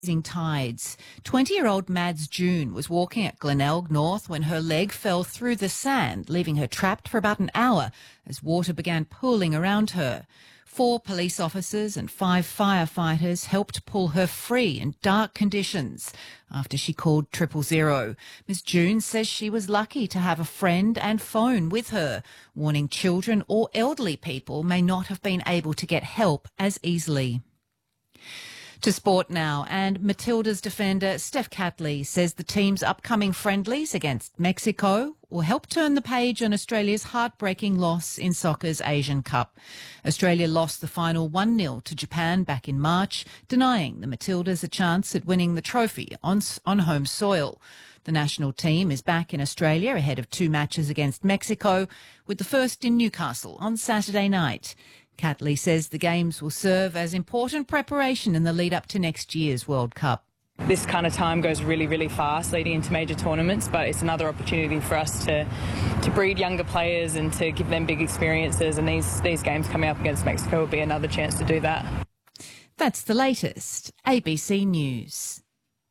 Tides. 20-year-old Mads June was walking at Glenelg North when her leg fell through the sand, leaving her trapped for about an hour as water began pooling around her. 4 police officers and 5 firefighters helped pull her free in dark conditions after she called 000. Ms. June says she was lucky to have a friend and phone with her, warning children or elderly people may not have been able to get help as easily. To sport now, and Matildas defender Steph Catley says the team's upcoming friendlies against Mexico will help turn the page on Australia's heartbreaking loss in soccer's Asian Cup. Australia lost the final 1-0 to Japan back in March, denying the Matildas a chance at winning the trophy on home soil. The national team is back in Australia ahead of 2 matches against Mexico, with the first in Newcastle on Saturday night. Catley says the games will serve as important preparation in the lead up to next year's World Cup. This kind of time goes really, really fast leading into major tournaments, but it's another opportunity for us to breed younger players and to give them big experiences, and these games coming up against Mexico will be another chance to do that. That's the latest. ABC News.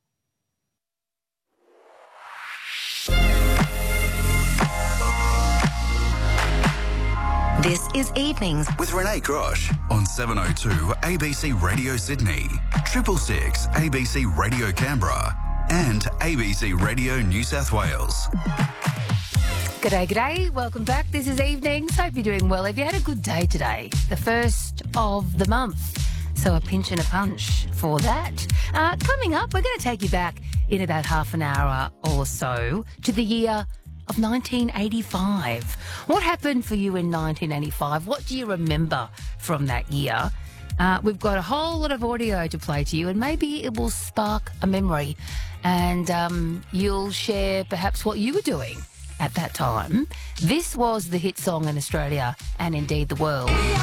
This is Evenings with Renee Grosh on 702 ABC Radio Sydney, 666 ABC Radio Canberra and ABC Radio New South Wales. G'day. Welcome back. This is Evenings. Hope you're doing well. Have you had a good day today? The first of the month. So a pinch and a punch for that. Coming up, we're going to take you back in about half an hour or so to the year of 1985. What happened for you in 1985? What do you remember from that year? We've got a whole lot of audio to play to you, and maybe it will spark a memory, and you'll share perhaps what you were doing at that time. This was the hit song in Australia and indeed the world.